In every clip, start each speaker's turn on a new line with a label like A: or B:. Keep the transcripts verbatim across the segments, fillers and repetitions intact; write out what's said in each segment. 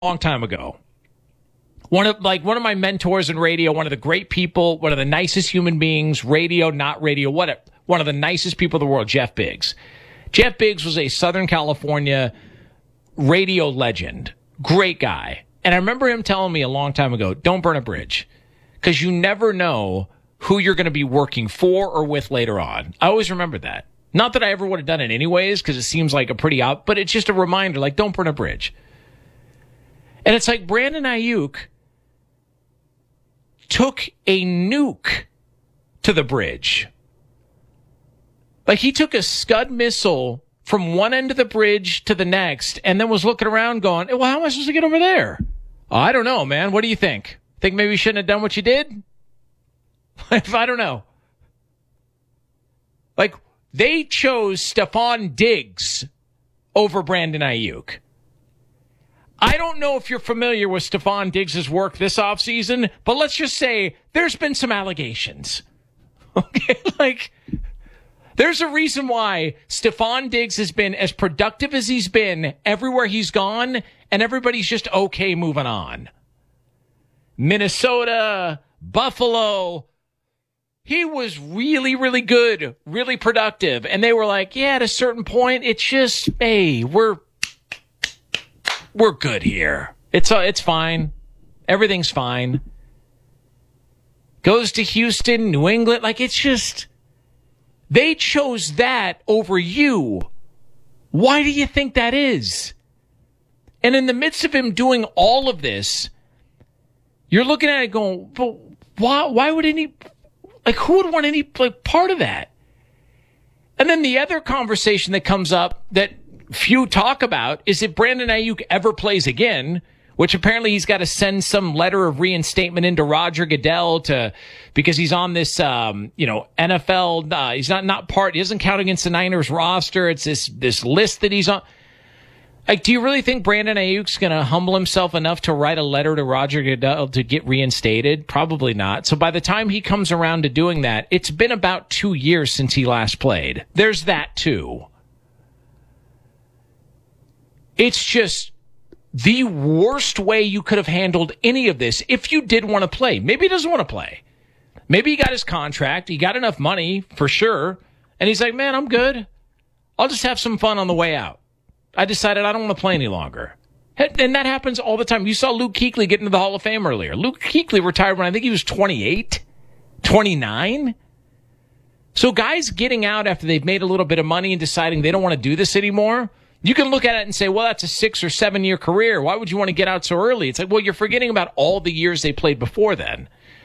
A: long time ago. One of like one of my mentors in radio, one of the great people, one of the nicest human beings, radio, not radio, what one of the nicest people in the world, Jeff Biggs. Jeff Biggs was a Southern California radio legend. Great guy. And I remember him telling me a long time ago, don't burn a bridge, because you never know who you're going to be working for or with later on. I always remember that. Not that I ever would have done it anyways, because it seems like a pretty out, but it's just a reminder, like, don't burn a bridge. And it's like Brandon Ayuk took a nuke to the bridge. Like, he took a Scud missile from one end of the bridge to the next and then was looking around going, well, how am I supposed to get over there? Oh, I don't know, man. What do you think? Think maybe you shouldn't have done what you did? I don't know. Like, they chose Stephon Diggs over Brandon Ayuk. I don't know if you're familiar with Stephon Diggs' work this offseason, but let's just say there's been some allegations. Okay, like, there's a reason why Stephon Diggs has been as productive as he's been everywhere he's gone, and everybody's just okay moving on. Minnesota, Buffalo, he was really, really good, really productive, and they were like, yeah, at a certain point, it's just, hey, we're we're good here. It's uh, it's fine. Everything's fine. Goes to Houston, New England, like, it's just, they chose that over you. Why do you think that is? And in the midst of him doing all of this, you're looking at it going, but why, why would any, like, who would want any like, part of that? And then the other conversation that comes up that few talk about is if Brandon Ayuk ever plays again, which apparently he's got to send some letter of reinstatement into Roger Goodell to, because he's on this, um, you know, N F L, uh, he's not, not part, he doesn't count against the Niners roster. It's this, this list that he's on. Like, do you really think Brandon Ayuk's going to humble himself enough to write a letter to Roger Goodell to get reinstated? Probably not. So by the time he comes around to doing that, it's been about two years since he last played. There's that too. It's just the worst way you could have handled any of this if you did want to play. Maybe he doesn't want to play. Maybe he got his contract. He got enough money for sure. And he's like, man, I'm good. I'll just have some fun on the way out. I decided I don't want to play any longer. And that happens all the time. You saw Luke Kuechly get into the Hall of Fame earlier. Luke Kuechly retired when I think he was twenty-eight, twenty-nine. So guys getting out after they've made a little bit of money and deciding they don't want to do this anymore, you can look at it and say, well, that's a six or seven year career. Why would you want to get out so early? It's like, well, you're forgetting about all the years they played before then.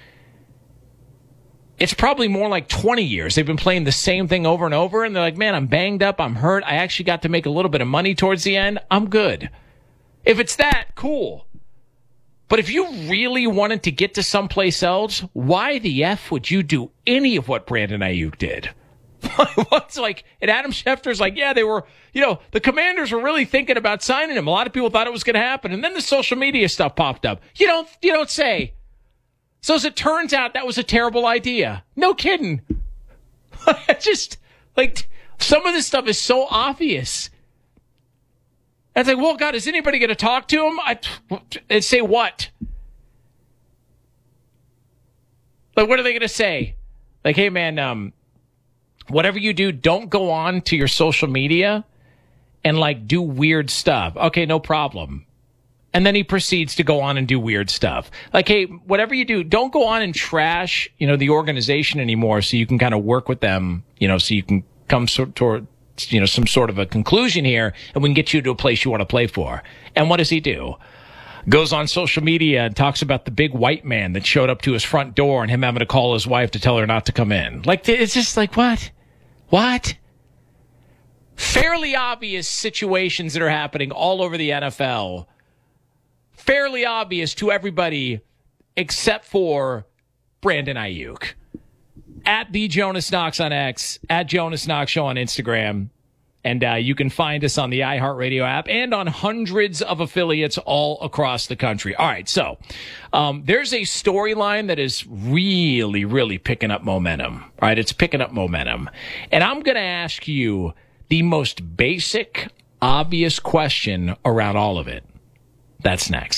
A: It's probably more like twenty years. They've been playing the same thing over and over, and they're like, man, I'm banged up, I'm hurt. I actually got to make a little bit of money towards the end. I'm good. If it's that, cool. But if you really wanted to get to someplace else, why the F would you do any of what Brandon Ayuk did? What's like, and Adam Schefter's like, yeah, they were, you know, the Commanders were really thinking about signing him. A lot of people thought it was going to happen. And then the social media stuff popped up. You don't, you don't say. So as it turns out, that was a terrible idea. No kidding. Just like some of this stuff is so obvious. And it's like, well, God, is anybody going to talk to him? I, and say what? Like, what are they going to say? Like, hey, man, um, whatever you do, don't go on to your social media and, like, do weird stuff. Okay, no problem. And then he proceeds to go on and do weird stuff. Like, hey, whatever you do, don't go on and trash, you know, the organization anymore so you can kind of work with them, you know, so you can come so- toward, you know, some sort of a conclusion here and we can get you to a place you want to play for. And what does he do? Goes on social media and talks about the big white man that showed up to his front door and him having to call his wife to tell her not to come in. Like, it's just like, what? What? Fairly obvious situations that are happening all over the N F L. Fairly obvious to everybody except for Brandon Ayuk. At the Jonas Knox on X, at Jonas Knox Show on Instagram. And uh, you can find us on the iHeartRadio app and on hundreds of affiliates all across the country. All right, so um, there's a storyline that is really, really picking up momentum. All right, it's picking up momentum. And I'm going to ask you the most basic, obvious question around all of it. That's next.